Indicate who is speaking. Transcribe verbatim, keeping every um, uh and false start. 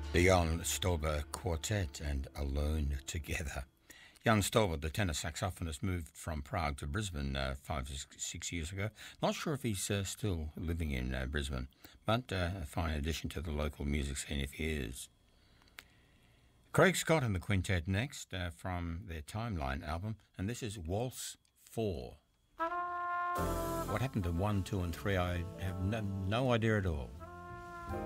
Speaker 1: The Jan Stolber Quartet and Alone Together. Jan Stolber, the tenor saxophonist, moved from Prague to Brisbane uh, five, six, six years ago. Not sure if he's uh, still living in uh, Brisbane, but uh, a fine addition to the local music scene if he is. Craig Scott and the Quintet next uh, from their Timeline album, and this is Waltz four. What happened to one, two, and three, I have no, no idea at all.